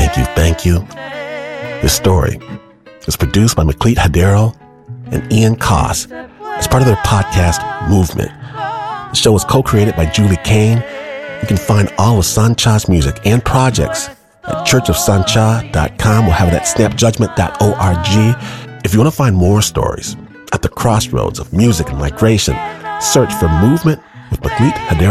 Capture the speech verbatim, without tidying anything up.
thank you, thank you. This story is produced by Maklit Hadero and Ian Koss as part of their podcast, Movement. The show was co-created by Julie Kane. You can find all of Sancha's music and projects at church of sancha dot com. We'll have it at snap judgment dot org. If you want to find more stories at the crossroads of music and migration, search for Movement with Maklit Hadero.